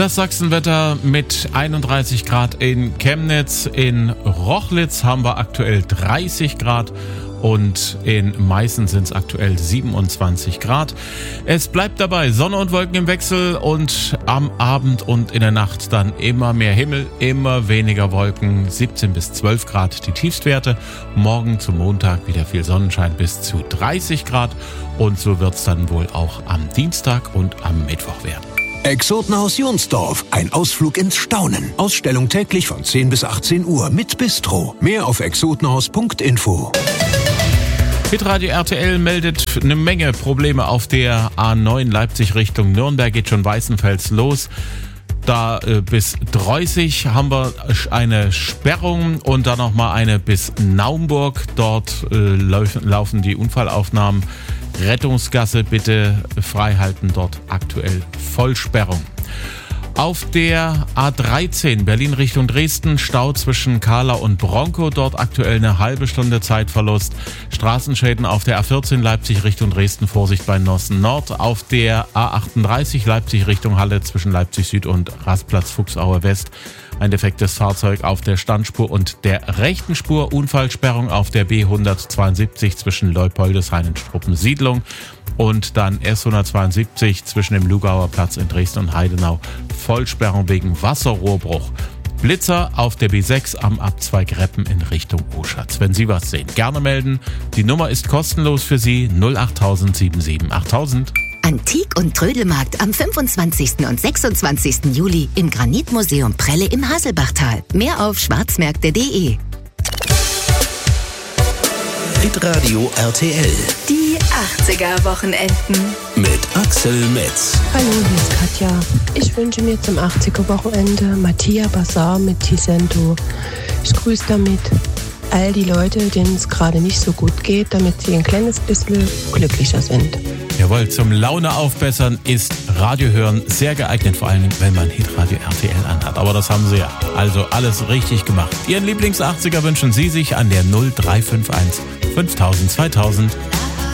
Das Sachsenwetter mit 31 Grad in Chemnitz. In Rochlitz haben wir aktuell 30 Grad und in Meißen sind es aktuell 27 Grad. Es bleibt dabei Sonne und Wolken im Wechsel und am Abend und in der Nacht dann immer mehr Himmel, immer weniger Wolken, 17 bis 12 Grad die Tiefstwerte. Morgen zum Montag wieder viel Sonnenschein bis zu 30 Grad und so wird es dann wohl auch am Dienstag und am Mittwoch werden. Exotenhaus Jonsdorf, ein Ausflug ins Staunen. Ausstellung täglich von 10 bis 18 Uhr mit Bistro. Mehr auf exotenhaus.info. Hitradio RTL meldet eine Menge Probleme auf der A9 Leipzig Richtung Nürnberg, geht schon Weißenfels los. Da bis Dreußig haben wir eine Sperrung und dann nochmal eine bis Naumburg. Dort laufen die Unfallaufnahmen. Rettungsgasse bitte freihalten, dort aktuell Vollsperrung. Auf der A13 Berlin Richtung Dresden, Stau zwischen Kahla und Bronkow, dort aktuell eine halbe Stunde Zeitverlust. Straßenschäden auf der A14 Leipzig Richtung Dresden, Vorsicht bei Nossen Nord. Auf der A38 Leipzig Richtung Halle zwischen Leipzig Süd und Rastplatz Fuchsaue West. Ein defektes Fahrzeug auf der Standspur und der rechten Spur. Unfallsperrung auf der B172 zwischen Leupoldeshain und Struppensiedlung. Und dann S172 zwischen dem Lugauer Platz in Dresden und Heidenau. Vollsperrung wegen Wasserrohrbruch. Blitzer auf der B6 am Abzweig Reppen in Richtung Oschatz. Wenn Sie was sehen, gerne melden. Die Nummer ist kostenlos für Sie 08000 77 8000. Antik- und Trödelmarkt am 25. und 26. Juli im Granitmuseum Prelle im Haselbachtal. Mehr auf schwarzmärkte.de. Hitradio RTL. Die 80er-Wochenenden. Mit Axel Metz. Hallo, hier ist Katja. Ich wünsche mir zum 80er-Wochenende Mattia Bassar mit Tisento. Ich grüße damit all die Leute, denen es gerade nicht so gut geht, damit sie ein kleines bisschen glücklicher sind. Jawohl, zum Laune aufbessern ist Radiohören sehr geeignet, vor allem wenn man Hitradio RTL anhat. Aber das haben Sie ja. Also alles richtig gemacht. Ihren Lieblings-80er wünschen Sie sich an der 0351 5000 2000.